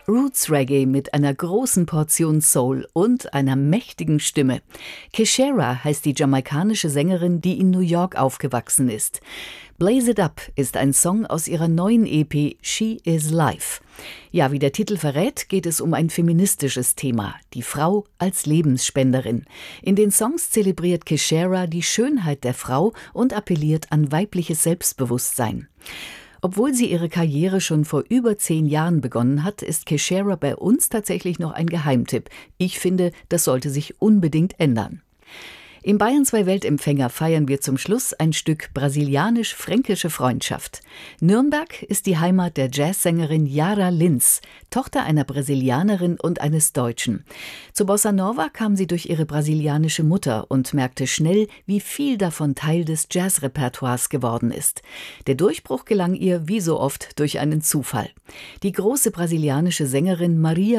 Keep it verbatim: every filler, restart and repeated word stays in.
Roots Reggae mit einer großen Portion Soul und einer mächtigen Stimme. Keshera heißt die jamaikanische Sängerin, die in New York aufgewachsen ist. Blaze It Up ist ein Song aus ihrer neuen E P She Is Life. Ja, wie der Titel verrät, geht es um ein feministisches Thema, die Frau als Lebensspenderin. In den Songs zelebriert Keshera die Schönheit der Frau und appelliert an weibliches Selbstbewusstsein. Obwohl sie ihre Karriere schon vor über zehn Jahren begonnen hat, ist Keshera bei uns tatsächlich noch ein Geheimtipp. Ich finde, das sollte sich unbedingt ändern. Im Bayern zwei Weltempfänger feiern wir zum Schluss ein Stück brasilianisch-fränkische Freundschaft. Nürnberg ist die Heimat der Jazzsängerin Yara Linz, Tochter einer Brasilianerin und eines Deutschen. Zu Bossa Nova kam sie durch ihre brasilianische Mutter und merkte schnell, wie viel davon Teil des Jazzrepertoires geworden ist. Der Durchbruch gelang ihr wie so oft durch einen Zufall. Die große brasilianische Sängerin Maria